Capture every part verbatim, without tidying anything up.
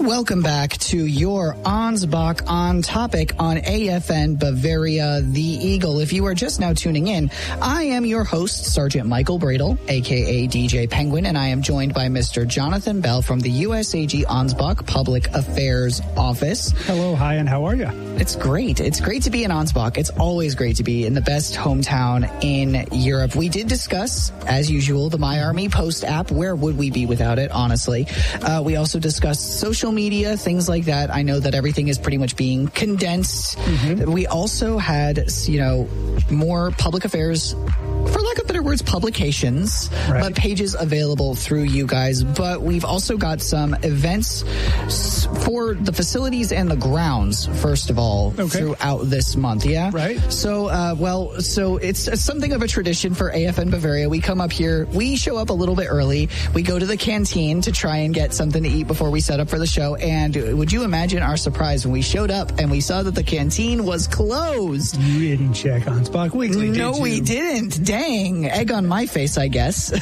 welcome back to your Ansbach on Topic on A F N Bavaria, the Eagle. If you are just now tuning in, I am your host, Sergeant Michael Bradle, a k a. D J Penguin, and I am joined by Mister Jonathan Bell from the U S A G Ansbach Public Affairs Office. Hello, hi, and how are you? It's great. It's great to be in Ansbach. It's always great to be in the best hometown in Europe. We did discuss, as usual, the My Army Post app. Where would we be without it, honestly? Uh, we also discussed social media, things like that. I know that everything is pretty much being condensed. Mm-hmm. We also had, you know, more public affairs, for lack of better words, publications, right, but pages available through you guys. But we've also got some events for the facilities and the grounds, first of all, okay, throughout this month. Yeah. Right. So, uh, well, so it's something of a tradition for A F N Bavaria. We come up here, we show up a little bit early. We go to the canteen to try and get something to eat before we set up for the show. And would you imagine our surprise when we showed up and we saw that the canteen was closed? You didn't check Ansbach Weekly, No, did you? we didn't. Dang. Egg on my face, I guess.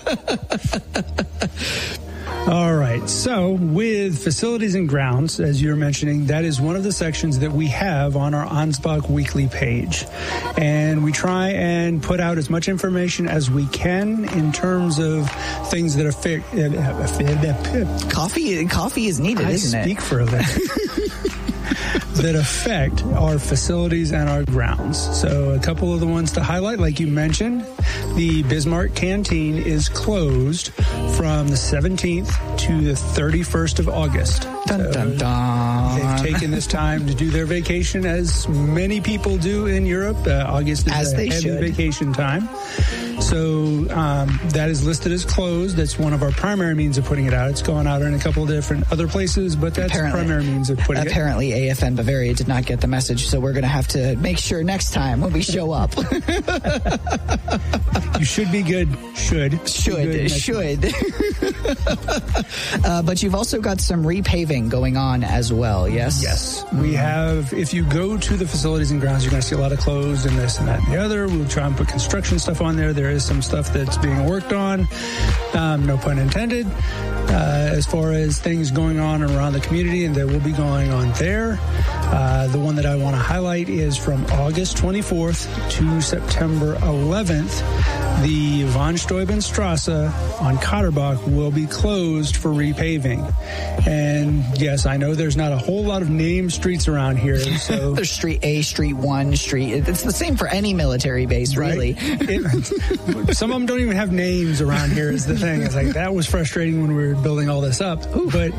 All right. So with facilities and grounds, as you're mentioning, that is one of the sections that we have on our Ansbach Weekly page. And we try and put out as much information as we can in terms of things that affect... Uh, coffee, coffee is needed, I isn't it? I speak for a living. that affect our facilities and our grounds. So a couple of the ones to highlight, like you mentioned, the Bismarck Canteen is closed from the seventeenth to the thirty-first of August. Dun, so dun, dun. They've taken this time to do their vacation, as many people do in Europe. Uh, August is as a they heavy should. vacation time. So um, that is listed as closed. That's one of our primary means of putting it out. It's going out in a couple of different other places, but that's apparently, the primary means of putting apparently it. Apparently A F N Bavaria did not get the message, so we're going to have to make sure next time when we show up. You should be good. Should. Should. Good should. uh, but you've also got some repaving going on as well, yes? Yes. Mm-hmm. We have, if you go to the facilities and grounds, you're going to see a lot of closed and this and that and the other. We'll try and put construction stuff on there. There is some stuff that's being worked on, um, no pun intended, uh, as far as things going on around the community, and that will be going on there. Uh, the one that I want to highlight is from August twenty-fourth to September eleventh. The Von Steubenstrasse on Katterbach will be closed for repaving. And yes, I know there's not a whole lot of named streets around here. So there's Street A, Street one, Street. It's the same for any military base, really. Right? It, some of them don't even have names around here is the thing. It's like, that was frustrating when we were building all this up. Ooh. But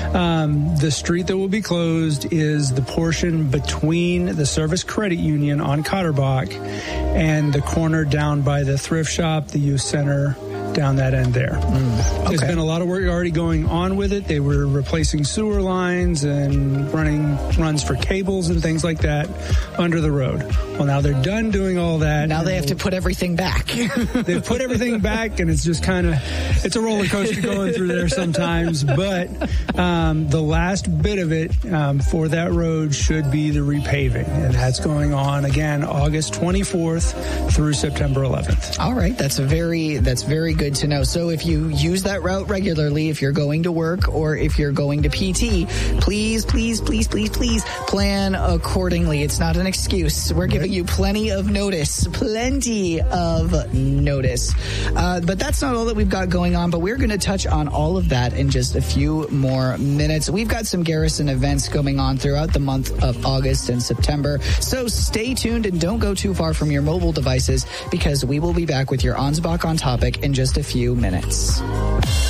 um, the street that will be closed is the portion between the Service Credit Union on Katterbach and the corner down by the thrift shop, the youth center, down that end there. Mm, okay. There's been a lot of work already going on with it. They were replacing sewer lines and running runs for cables and things like that under the road. Well, now they're done doing all that. Now they have to put everything back. They've put everything back, and it's just kind of, it's a roller coaster going through there sometimes. But um, the last bit of it um, for that road should be the repaving, and that's going on again August twenty-fourth through September eleventh. All right, that's a very that's very good to know. So if you use that route regularly, if you're going to work or if you're going to P T, please, please, please, please, please plan accordingly. It's not an excuse. We're giving you plenty of notice, plenty of notice. Uh, but that's not all that we've got going on, but we're going to touch on all of that in just a few more minutes. We've got some Garrison events going on throughout the month of August and September. So stay tuned and don't go too far from your mobile devices, because we will be back with your Ansbach on Topic in just a few minutes.